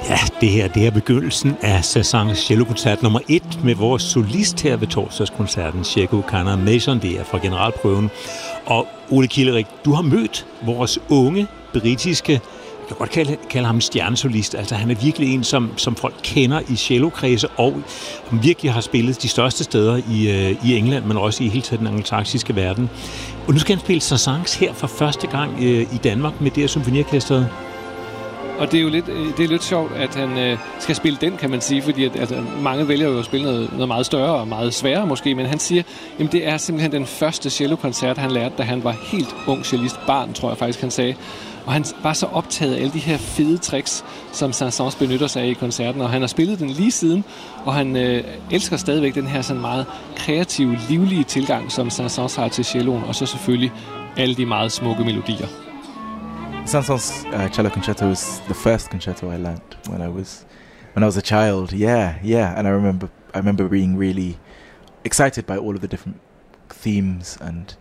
Ja, det er begyndelsen af Saint-Saëns cellokoncert nummer 1 med vores solist her ved torsdagskoncerten, Sheku Kannah-Mason. Det er fra generalprøven. Og Ole Kielerik, du har mødt vores unge britiske, jeg kan godt kalde ham stjernesolist. Altså han er virkelig en, som folk kender i cellokredse, og virkelig har spillet de største steder i England, men også i hele den angelsaksiske verden. Og nu skal han spille Saint-Saëns her for første gang i Danmark med det her symfoniorkestret. Og det er jo lidt sjovt, at han skal spille den, kan man sige, fordi mange vælger jo at spille noget meget større og meget sværere måske, men han siger, at det er simpelthen den første cellokoncert, han lærte, da han var helt ung cellist, barn, tror jeg faktisk, han sagde. Og han var så optaget af alle de her fede tricks, som Saint-Saëns benytter sig af i koncerten, og han har spillet den lige siden, og han elsker stadigvæk den her sådan meget kreative, livlige tilgang, som Saint-Saëns har til celloen, og så selvfølgelig alle de meget smukke melodier. Saint-Saëns cello concerto was the first concerto I learned when I was a child. Yeah, and I remember being really excited by all of the different themes and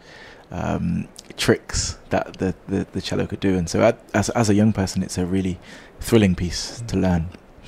tricks that the cello could do. And so, as a young person, it's a really thrilling piece to learn.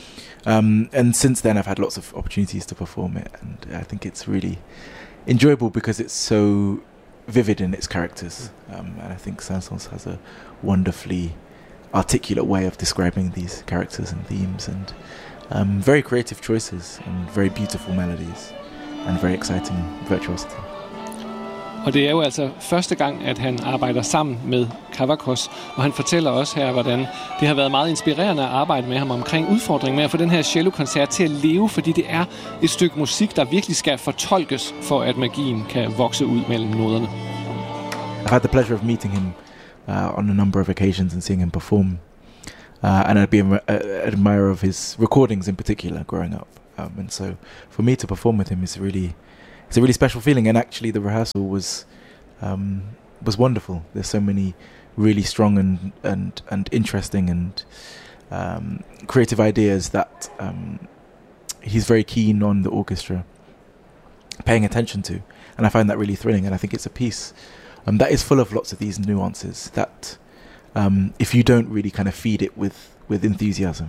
And since then, I've had lots of opportunities to perform it, and I think it's really enjoyable because it's so vivid in its characters, and I think Saint-Saëns has a wonderfully articulate way of describing these characters and themes, and very creative choices and very beautiful melodies and very exciting virtuosity. Og det er jo altså første gang, at han arbejder sammen med Kavakos, og han fortæller også her, hvordan det har været meget inspirerende at arbejde med ham omkring udfordringen med at få den her cellokoncert til at leve, fordi det er et stykke musik, der virkelig skal fortolkes, for at magien kan vokse ud mellem noderne. I've had the pleasure of meeting him on a number of occasions and seeing him perform, and I'd be an admirer of his recordings in particular growing up, and so for me to perform with him is it's a really special feeling, and actually the rehearsal was wonderful. There's so many really strong and interesting and creative ideas that he's very keen on the orchestra paying attention to, and I find that really thrilling, and I think it's a piece that is full of lots of these nuances that if you don't really kind of feed it with enthusiasm,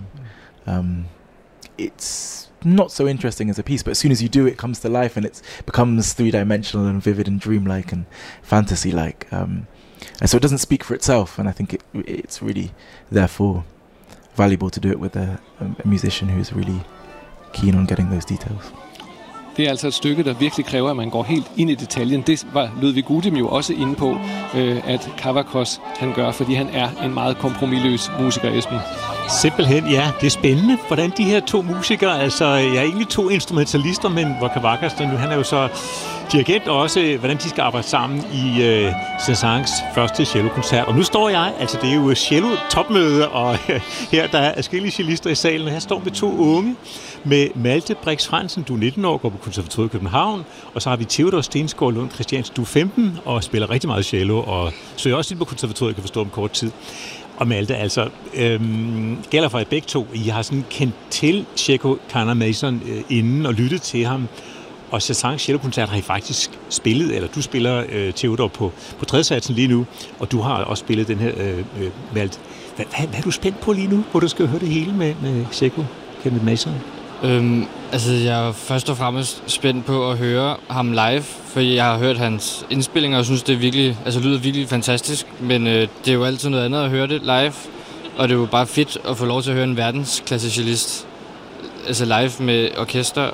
it's not so interesting as a piece, but as soon as you do, it comes to life, and it becomes three-dimensional and vivid and dreamlike and fantasy-like, and so it doesn't speak for itself, and I think it's really therefore valuable to do it with a musician who is really keen on getting those details. Det er altså et stykke, der virkelig kræver, at man går helt ind i detaljen. Det var Ludwig Gudim jo også inde på, at Kavakos han gør, fordi han er en meget kompromisløs musiker, Esben. Simpelthen, ja. Det er spændende, hvordan de her to musikere, altså jeg er egentlig to instrumentalister, men hvor Kavakos, han er jo så dirigent også, hvordan de skal arbejde sammen i Saint-Saëns første cellokoncert. Og nu står jeg, altså det er jo cello-topmøde, og her der er forskellige cellister i salen, og her står vi to unge med Malte Brix Fransen, du er 19 år, går på Konservatoriet i København, og så har vi Theodor Stensgaard Lund Christiansen, du er 15 og spiller rigtig meget cello, og søger også lidt på Konservatoriet, kan forstå om kort tid. Og Malte, altså, gælder for jer begge to, I har sådan kendt til Sheku Kannah-Mason inden og lyttet til ham, og Saint-Saëns cellokoncert har I faktisk spillet, eller du spiller Theodor på tredjesatsen lige nu, og du har også spillet den her Malte. Hvad er du spændt på lige nu, hvor du skal høre det hele med Sheku Kannah-Mason? Altså, jeg er først og fremmest spændt på at høre ham live, for jeg har hørt hans indspillinger og synes, det er virkelig, altså lyder virkelig fantastisk, men det er jo altid noget andet at høre det live, og det er jo bare fedt at få lov til at høre en verdensklasse cellist, altså live med orkester,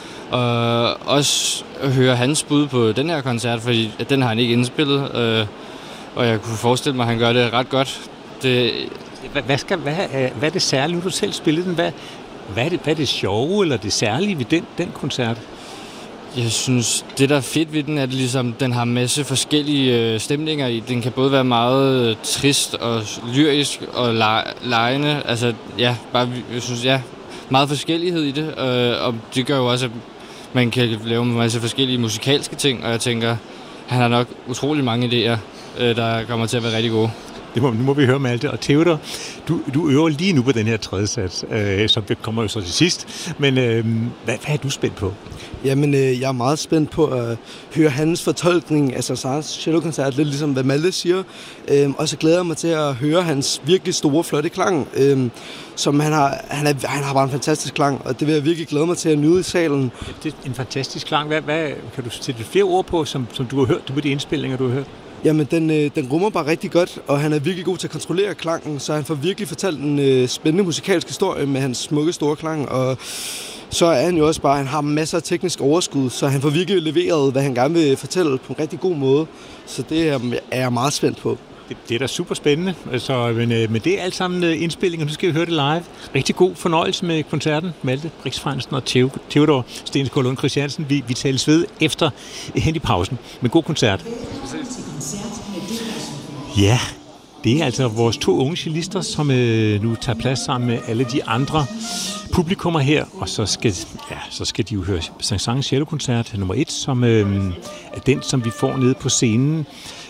og også at høre hans bud på den her koncert, fordi den har han ikke indspillet, og jeg kunne forestille mig, at han gør det ret godt. Hvad er det særlige, du selv spillede den? Hvad er det sjove eller det særlige ved den koncert? Jeg synes, det der er fedt ved den, er, at ligesom, den har en masse forskellige stemninger i. Den kan både være meget trist og lyrisk og legende. Altså, ja, bare, jeg synes, ja, meget forskellighed i det. Og det gør jo også, at man kan lave en masse forskellige musikalske ting. Og jeg tænker, han har nok utrolig mange idéer, der kommer til at være rigtig gode. Nu må vi høre Malte. Og Theodor, du øver lige nu på den her tredje sats, som kommer jo så til sidst. Men hvad er du spændt på? Jamen, jeg er meget spændt på at høre hans fortolkning af Saint-Saëns cellokoncert, lidt ligesom hvad Malte siger. Og så glæder jeg mig til at høre hans virkelig store, flotte klang, som han har bare en fantastisk klang, og det vil jeg virkelig glæde mig til at nyde i salen. Det er en fantastisk klang. Hvad kan du sætte flere ord på, som du har hørt på de indspilninger, du har hørt? Jamen, den rummer bare rigtig godt, og han er virkelig god til at kontrollere klangen, så han får virkelig fortalt en spændende musikalsk historie med hans smukke, store klang, og så er han jo også bare, han har masser af teknisk overskud, så han får virkelig leveret, hvad han gerne vil fortælle på en rigtig god måde. Så det er jeg meget spændt på. Det er da super spændende, altså, men det er alt sammen indspillinger. Nu skal vi høre det live. Rigtig god fornøjelse med koncerten. Malte Brix Frandsen og Theodor Stensgaard Lund Christiansen. Vi tales ved efter hen i pausen. Men god koncert. Ja, det er altså vores 2 unge cellister, som nu tager plads sammen med alle de andre publikummer her, og så skal de jo høre Saint-Saëns cellokoncert nummer 1, som er den, som vi får nede på scenen.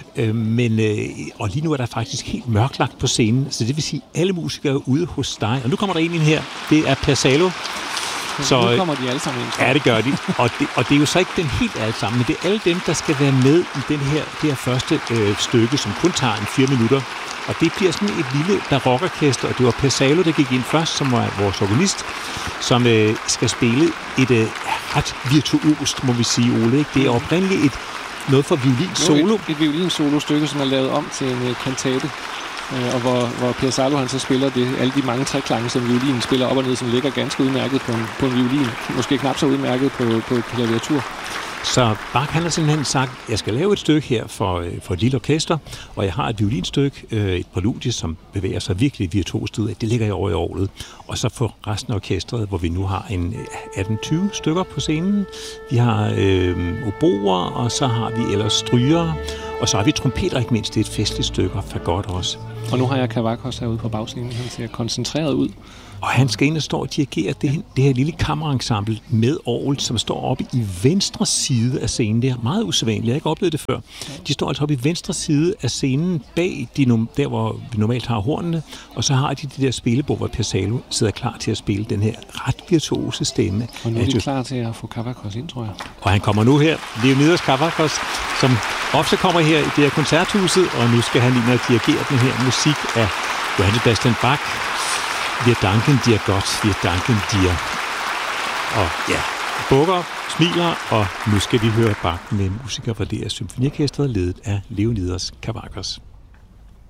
Og lige nu er der faktisk helt mørklagt på scenen, så det vil sige, at alle musikere er ude hos dig. Og nu kommer der en ind her, det er Per Salo. Så nu kommer de alle sammen ind. Ja, det gør de. Og det er jo så ikke den helt alle sammen, men det er alle dem, der skal være med i det her første stykke, som kun tager 4 minutter. Og det bliver sådan et lille barokorkester, og det var Per Salo, der gik ind først, som var vores organist, som skal spille et ret virtuost, må vi sige, Ole. Ikke? Det er oprindeligt noget for violin-solo. Et violin-solo-stykke, som er lavet om til en kantate, og hvor Per Salo han så spiller alle de mange treklange, som violinen spiller op og ned, som ligger ganske udmærket på en violin. Måske knap så udmærket på klaviatur. Så Bach han har simpelthen sagt, at jeg skal lave et stykke her for et lille orkester, og jeg har et violinstykke, et præludie, som bevæger sig virkelig virtuost ud af. Det ligger jeg over i orglet. Og så for resten af orkestret, hvor vi nu har 18-20 stykker på scenen. Vi har oboer, og så har vi ellers strygere, og så har vi trompeter, ikke mindst. Det er et festligt stykke, og fagot også. Og nu har jeg Kavakos herude på bagscenen. Han ser koncentreret ud. Og han skal ind og stå og dirigere det her lille kammerensemble med orgel, som står oppe i venstre side af scenen. Det er meget usædvanligt. Jeg har ikke oplevet det før. De står altså oppe i venstre side af scenen bag der, hvor vi normalt har hornene. Og så har de der spillebord, hvor Per Salo sidder klar til at spille den her ret virtuose stemme. Og nu er de klar til at få Kavakos ind, tror jeg. Og han kommer nu her, Leonidas Kavakos, som ofte kommer her i det her koncerthuset. Og nu skal han ind og dirigere den her musik af Johann Sebastian Bach. Wir danken dir Gott, wir danken dir. Og ja, bukker, smiler, og nu skal vi høre Bach med musikere fra det her symfoniorkestret, ledet af Leonidas Kavakos.